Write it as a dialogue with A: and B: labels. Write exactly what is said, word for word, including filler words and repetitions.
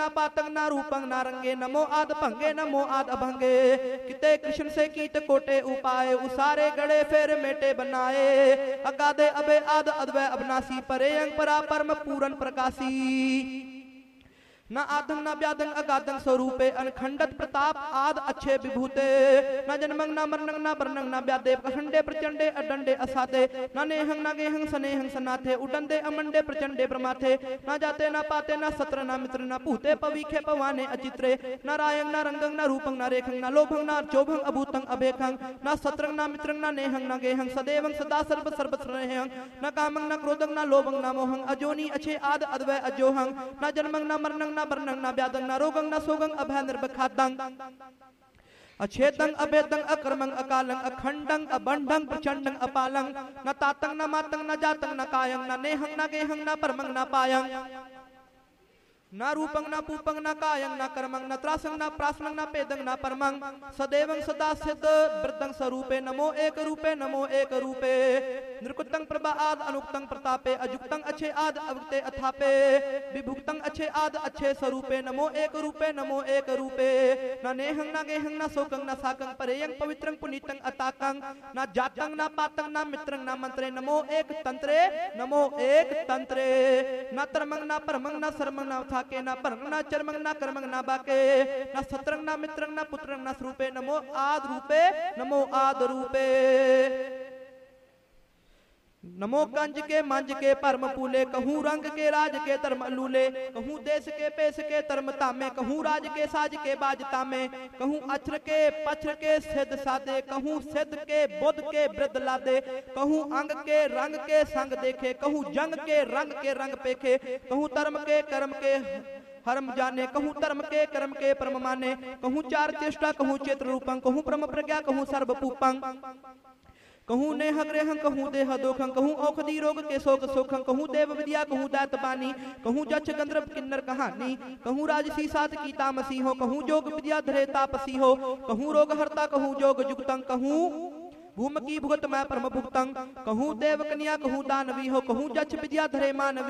A: ना पातंग ना रूपंग ना रंगे, नमो आद भंगे नमो आद अभंगे। किते कृष्ण से कीट कोटे उपाय, उसारे गड़े फेर मेटे बनाए। अगाधे अबे आद अद्वै अविनाशी, परे अंग परा परम पूरन प्रकाशी। न आदंग न व्यादंग अगादंग स्वरूपे, अनखंडत प्रताप आद अच्छे विभूते। न जन्मंग न मरणंग न वर्णंग न व्यादे, प्रखंडे प्रचंडे अडंडे असाते। न नेहंग न गेहंग सनेहंग सनाथे, उडंदे अमंडे प्रचंडे प्रमाथे। न जाते न पाते न सत्र न मित्र, न भूते पवीखे पवाने अचित्रे। न रायंग न रंगंग न रूपंग न रेखंग, न लोभंग न चोभंग अभूतंग अभेखंग। न सत्रंग न मित्रंग न नेहंग न गेहंग, सदेवंग सदा सर्व सर्व स्नेहंग। न कामंग न क्रोधंग न लोभंग न मोहंग, अजोनी अच्छे आद अद्वै अजोहंग। न जन्मंग न मरणंग न वर्णंग न व्यादंग न रोगंग न सोगंग अभय निर्बखादंग। अछेदंग अभेदंग अकर्मंग अकालंग, अखंडंग अबंडंग प्रचंडंग अपालंग। न तातंग न मातंग न जातंग न कायंग, न नेहंग न गेहंग न परमंग न पायंग। न रूपंग न पूपंग न कायंग न कर्मंग, न त्रासंग न प्रासंग न पेदंग न परमंग। सदैवं सदा सिद्ध वृद्धंग स्वरूपे, नमो एक रूपे नमो एक रूपे। नृकुतंग प्रभा आद अनुक्तंग प्रतापे, अजुक्तंग अच्छे आद अवक्ते अथापे। विभुक्तंग अच्छे आद अच्छे स्वरूपे, नमो एक रूपे नमो एक रूपे। न नेहंग न गेहंग न शोकंग न साकंग, परेयंग पवित्रंग पुनीतंग अताकंग। न जातंग न पातंग न मित्रंग न मंत्रे, नमो एक तंत्रे नमो एक तंत्रे। न तरमंग न परमंग न शर्मंग न के ना परंग ना चरमंग ना कर्मंग ना बाके। ना सत्रंग ना मित्रंग ना पुत्रंग ना स्वरूपे, नमो आद रूपे नमो आद रूपे। नमो कंज के मंज के परम पूले, कहूँ रंग के राज के धर्म लूले। कहूँ देश के पेश के धर्म तामे, कहूँ राज के साज के बाजता में। कहूँ अक्षर के पक्षर के सिद्ध साधे, कहूँ सिद्ध के बुद्ध के वृद्ध लादे। कहूँ अंग के रंग के संग देखे, कहूँ जंग के रंग के रंग पेखे। कहूँ धर्म के कर्म के हरम जाने, कहूँ धर्म के कर्म के परम माने। कहूँ चार चेष्टा कहूँ चित्र रूपंग, कहूँ परम प्रज्ञा कहूँ सर्वपूपंग। कहूँ नेह ग्रहं कहूँ देह दोखं, कहूँ औषधि रोग के शोक सोखं। कहूँ देव विद्या कहूँ दात बानी, कहूँ जक्ष गंधर्व किन्नर कहानी। कहूँ राजसी सात की तामसी हो, कहूँ जोग विद्या धरे तापसी हो। कहूँ रोग हरता कहूँ जोग जुगतंग, कहूँ भूम की भुगत मैं परम भुगतंग। कहूँ देव कन्या कहूँ दानवी हो, कहूँ जक्ष विद्या धरे मानवी।